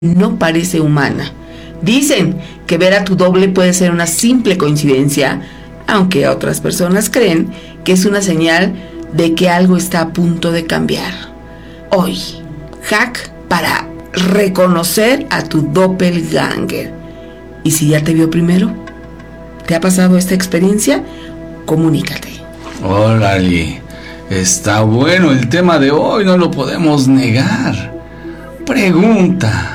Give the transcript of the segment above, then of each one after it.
no parece humana. Dicen que ver a tu doble puede ser una simple coincidencia, aunque otras personas creen que es una señal de que algo está a punto de cambiar. Hoy, hack para reconocer a tu doppelganger. ¿Y si ya te vio primero? ¿Te ha pasado esta experiencia? Comunícate. Órale, está bueno el tema de hoy, no lo podemos negar. Pregunta: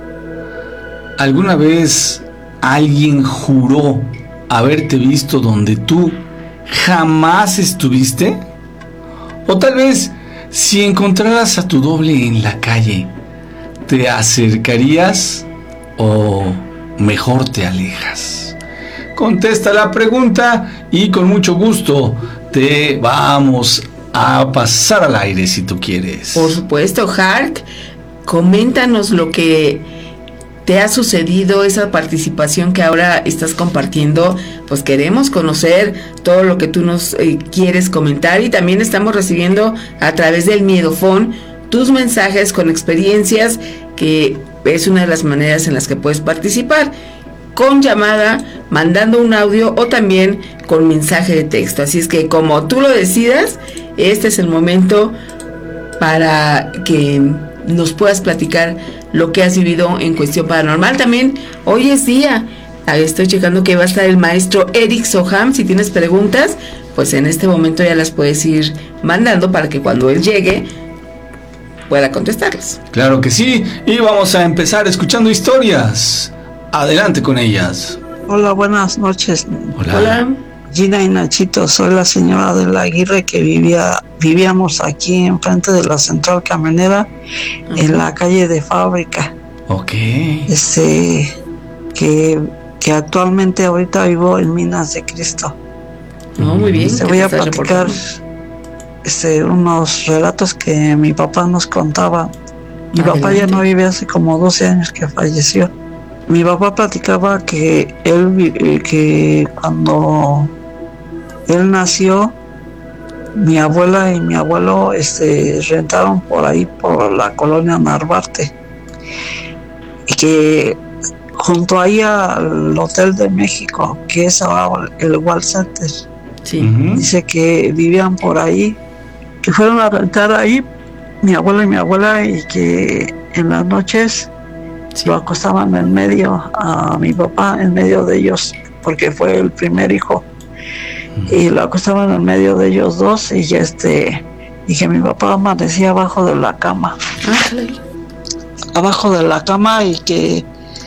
¿alguna vez alguien juró haberte visto donde tú jamás estuviste? O tal vez, si encontraras a tu doble en la calle, ¿te acercarías o mejor te alejas? Contesta la pregunta y con mucho gusto te vamos a pasar al aire si tú quieres. Por supuesto, Hark, coméntanos lo que te ha sucedido, esa participación que ahora estás compartiendo. Pues queremos conocer todo lo que tú nos quieres comentar, y también estamos recibiendo a través del Miedofón tus mensajes con experiencias, que es una de las maneras en las que puedes participar, con llamada, mandando un audio o también con mensaje de texto. Así es que, como tú lo decidas, este es el momento para que nos puedas platicar lo que has vivido en cuestión paranormal. También hoy es día, estoy checando que va a estar el maestro Eric Soham. Si tienes preguntas, pues en este momento ya las puedes ir mandando para que cuando él llegue pueda contestarlas. Claro que sí, y vamos a empezar escuchando historias. Adelante con ellas. Hola, buenas noches. Hola. Gina y Nachito, soy la señora de la Aguirre que vivíamos aquí enfrente de la central camionera, en la calle de Fábrica. Ok. Que actualmente ahorita vivo en Minas de Cristo. Muy bien. Te voy a platicar unos relatos que mi papá nos contaba. Mi papá ya no vive, hace como 12 años que falleció. Mi papá platicaba que que cuando él nació, mi abuela y mi abuelo rentaron por ahí, por la colonia Narvarte, y que junto ahí al Hotel de México, que es ahora el Wall Center, sí. Dice que vivían por ahí, que fueron a rentar ahí mi abuelo y mi abuela, y que en las noches lo acostaban en medio a mi papá, en medio de ellos, porque fue el primer hijo, y lo acostaban en medio de ellos dos, y que mi papá amanecía abajo de la cama, y que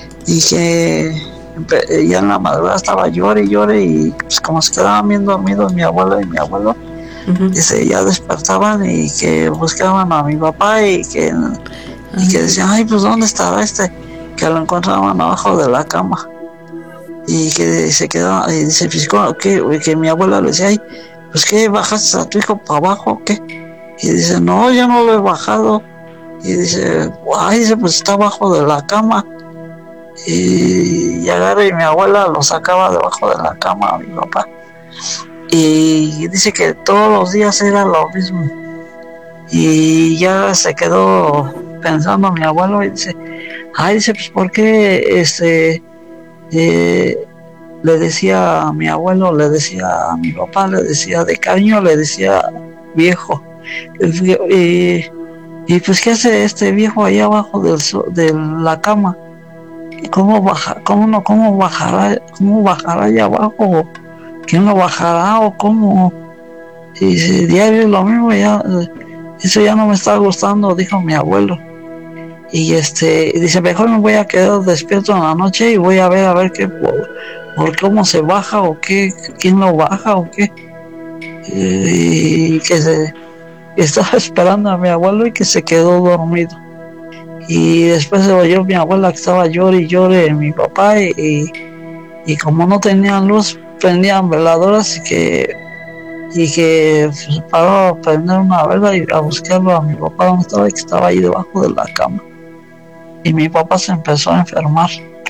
ya en la madrugada estaba llore y llore, y pues como se quedaban bien dormidos mi abuela y mi abuelo, ya despertaban y que buscaban a mi papá, y que decían, ay, pues ¿dónde estará que lo encontraban abajo de la cama, y que se quedaba, y dice, pues, que mi abuela le decía, ay, pues ¿qué, bajaste a tu hijo para abajo o qué? Y dice, no, yo no lo he bajado. Y dice, pues está abajo de la cama. Y agarra, y mi abuela lo sacaba debajo de la cama a mi papá, y dice que todos los días era lo mismo. Y ya se quedó pensando mi abuelo, y dice, pues ¿por qué le decía a mi abuelo, le decía a mi papá, le decía de cariño, le decía viejo? Y pues ¿qué hace este viejo ahí abajo de la cama? ¿Cómo bajará allá abajo? ¿Quién lo bajará o cómo? Y dice, diario es lo mismo, eso ya no me está gustando, dijo mi abuelo. Y dice, mejor me voy a quedar despierto en la noche y voy a ver qué, por cómo se baja o qué, quién lo baja o qué. Y que estaba esperando a mi abuelo, y que se quedó dormido. Y después se oyó mi abuela que estaba llore y llore en mi papá, y como no tenían luz, prendían veladoras, y que se paró a prender una vela y a buscarlo a mi papá donde estaba, y que estaba ahí debajo de la cama. Y mi papá se empezó a enfermar,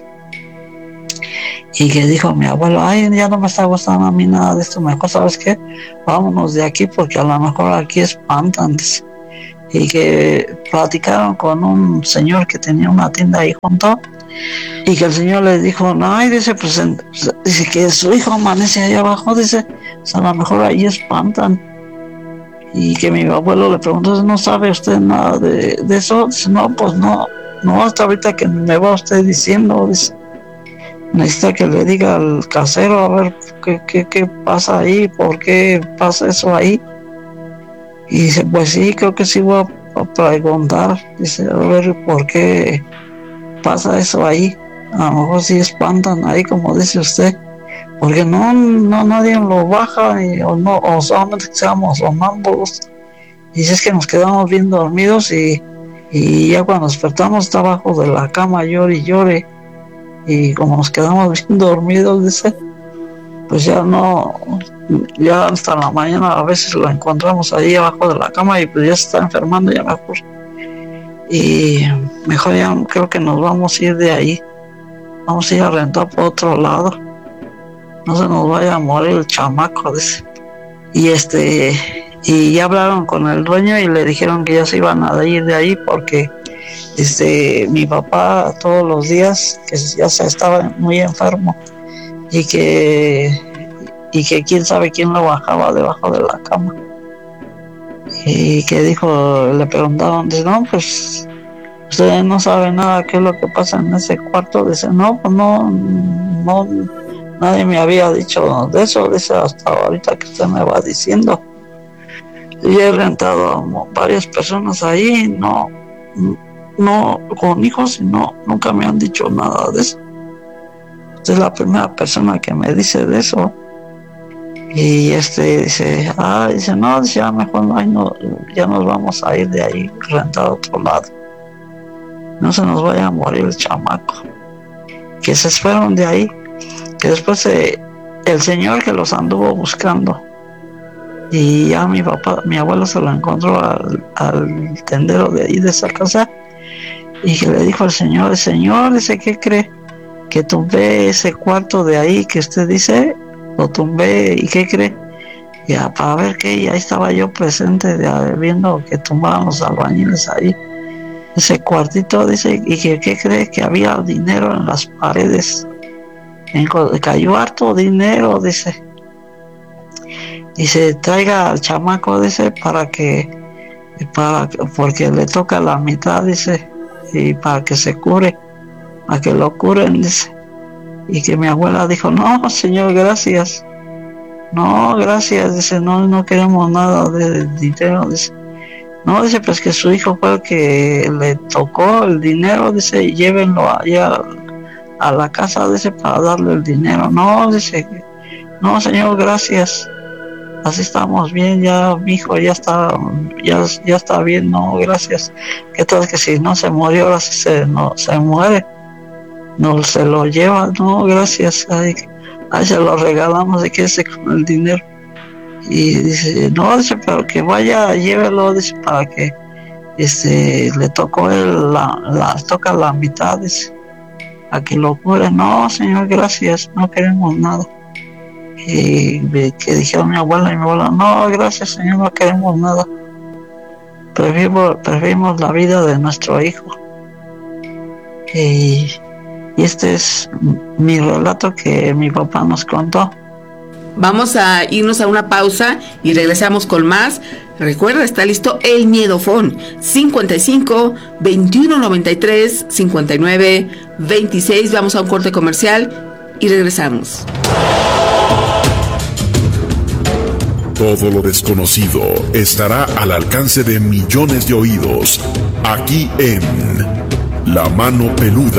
y que dijo mi abuelo, ay, ya no me está gustando a mí nada de esto, mejor, ¿sabes qué? Vámonos de aquí, porque a lo mejor aquí espantan. y que platicaron con un señor que tenía una tienda ahí junto, y que el señor les dijo, no, y dice, pues dice que su hijo amanece allá abajo, dice, pues a lo mejor ahí espantan. Y que mi abuelo le preguntó, ¿no sabe usted nada de eso? Dice, no, pues no, hasta ahorita que me va usted diciendo, dice, necesita que le diga al casero a ver qué pasa ahí, por qué pasa eso ahí. Y dice, pues sí, creo que sí voy a preguntar, dice, a ver por qué pasa eso ahí. A lo mejor sí espantan ahí, como dice usted, porque no nadie lo baja, o solamente que seamos sonámbulos. Y dice, es que nos quedamos bien dormidos y ya cuando despertamos está abajo de la cama, llore y llore. Y como nos quedamos bien dormidos, dice, pues ya hasta la mañana a veces lo encontramos ahí abajo de la cama y pues ya se está enfermando ya mejor. Y mejor ya creo que nos vamos a ir de ahí. Vamos a ir a rentar por otro lado. No se nos vaya a morir el chamaco, dice. Y ya hablaron con el dueño y le dijeron que ya se iban a ir de ahí porque mi papá todos los días que ya se estaba muy enfermo y que quién sabe quién lo bajaba debajo de la cama. Y que dijo, le preguntaron, dice, no, pues usted no sabe nada qué es lo que pasa en ese cuarto. Dice, no, pues no, nadie me había dicho de eso, dice, hasta ahorita que usted me va diciendo. Y he rentado a varias personas ahí, no con hijos, y nunca me han dicho nada de eso. Usted es la primera persona que me dice de eso. Y dice, no, dice, ya mejor no, ya nos vamos a ir de ahí, rentar a otro lado. No se nos vaya a morir el chamaco. Que se fueron de ahí, que después el señor que los anduvo buscando, y ya mi abuelo se lo encontró al tendero de ahí de esa casa, y que le dijo al señor, dice, ¿qué cree? Que tumbé ese cuarto de ahí que usted dice, lo tumbé, ¿y qué cree? Ya, para ver qué, y ahí estaba yo presente viendo que tumbaban los albañiles ahí ese cuartito, dice, y que ¿qué cree? Que había dinero en las paredes, cayó harto dinero, dice. Dice, traiga al chamaco, dice, porque le toca la mitad, dice, y para que se cure, para que lo curen, dice. Y que mi abuela dijo, no, señor, gracias. No, gracias, dice, no queremos nada de dinero, dice. No, dice, pues que su hijo fue el que le tocó el dinero, dice, y llévenlo allá a la casa, dice, para darle el dinero. No, dice, no, señor, gracias. Así estamos bien, ya mi hijo ya está bien, no, gracias. ¿Qué tal que si no se murió, ahora sí se muere? No se lo lleva, no, gracias. Ahí se lo regalamos, de que ese con el dinero. Y dice, no, dice, pero que vaya, llévelo, dice, para que le tocó toca la mitad, dice, a que lo cure. No, señor, gracias, no queremos nada. Y que dijeron mi abuela y mi abuela, no, gracias, señor, no queremos nada. Preferimos la vida de nuestro hijo. Y este es mi relato que mi papá nos contó. Vamos a irnos a una pausa y regresamos con más. Recuerda, está listo el Miedofón 55 21 93 59 26. Vamos a un corte comercial y regresamos. Todo lo desconocido estará al alcance de millones de oídos, aquí en La Mano Peluda.